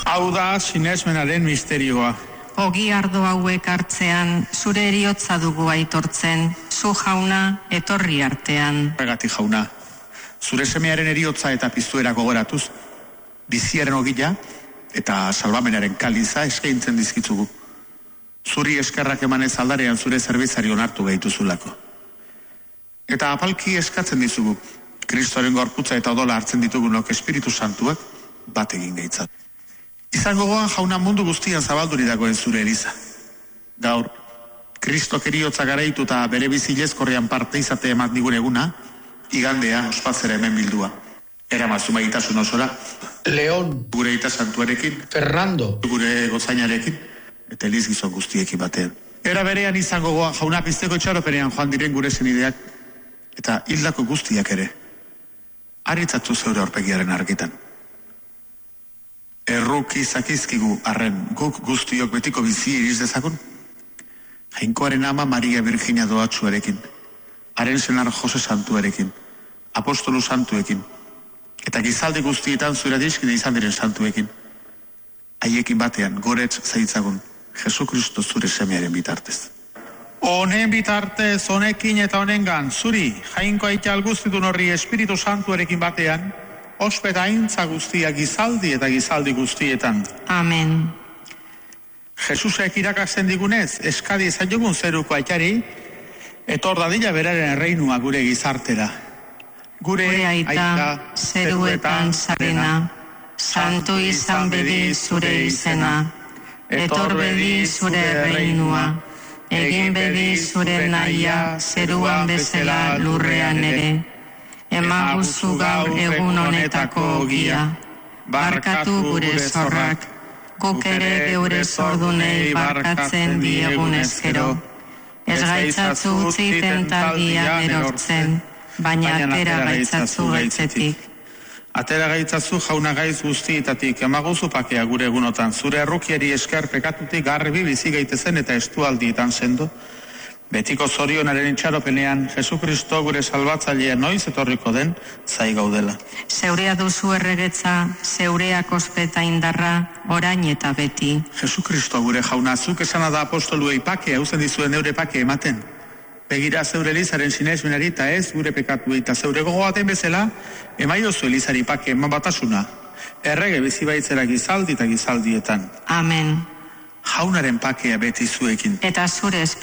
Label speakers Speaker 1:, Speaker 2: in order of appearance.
Speaker 1: Hau da sinesmenaren misterioa.
Speaker 2: Ogi ardo hauek hartzean, zure heriotza dugu aitortzen, zu jauna etorri artean.
Speaker 1: Horregatik jauna, zure semearen heriotza eta piztuera gogoratuz, biziaren ogila eta salbamenaren kaliza eskaintzen dizkitzugu. Zuri eskerrak emanez aldarean zure zerbitzari onartu gehituzulako. Eta apalki eskatzen dizugu, Kristoren gorputza eta odola hartzen ditugunok Espiritu Santuak bat egin gaitzat. Izango gogoan jauna mundu guztian zabalduri dagoen zure eliza. Gaur, Kristok heriotza garaitu eta bere bizilezkorrean parte izate emat digun eguna, igandea ospatzera hemen bildua. Eramazu maitasun osora.
Speaker 3: Leon.
Speaker 1: Gure Aita Santuarekin.
Speaker 3: Fernando.
Speaker 1: Gure gozainarekin. Eta eliz gizon guztiekin batean. Era berean izango gogoan jauna pizteko itxaropenean joan diren gure senideak eta hildako guztiak ere. Aritzatu zeure aurpegiaren argitan. Erruki zakizkigu arren guk guztiok betiko bizi iriz dezagun. Jainkoaren ama Maria Virginia doatsuarekin, haren senar Jose Santuarekin, apostolu santuekin, eta gizaldi guztietan zure adiskide izan diren santuekin. Haiekin batean goretz zaitzagun, Jesu Kristo zure semearen bitartez. Honen bitartez, honekin eta honengan, zuri, jainko aital guztitun horri Espiritu Santuarekin batean, ospeta aintza guztia gizaldi eta gizaldi guztietan.
Speaker 2: Amen.
Speaker 1: Jesusek irakasten digunez, eskadi izan jogun zeruko aitari, etor dadila beraren erreinua gure gizartera.
Speaker 2: Gure Aita, zeruetan zarena, santu izan bedi zure izena, etor bedi zure erreinua, egin bedi zure nahia, zeruan bezala lurrean ere. Emaguzu gaur egun honetako ogia, barkatu gure zorrak, guk ere geure zordunei barkatzen diegun ezkero. Ez gaitzatzu utzi tentaldia erortzen, baina atera gaitzatzu gaitzetik.
Speaker 1: Atera gaitzazu jauna gaiz guztietatik, emaguzu pakea gure egunotan, zure errukiari esker pekatutik garbi bizi gaitezen eta estualdietan sendo. Betiko zorionaren itxaropenean, Jesu Kristo gure salbatzailea noiz etorriko den, zai gaudela.
Speaker 2: Zeurea duzu erregetza, zeureak ospeta indarra, orain eta beti.
Speaker 1: Jesu Kristo gure jauna, zuk esana da apostoluei pake, hauzen dizuen eure pake ematen. Begira zeure elizaren sinesmenari eta ez gure pekatu eta zeure gogoaten bezala, emaiozu elizari pake eman batasuna. Errege bizi baitzera gizaldi eta gizaldietan.
Speaker 2: Amen.
Speaker 1: Jaunaren pakea beti zuekin.
Speaker 2: Eta zure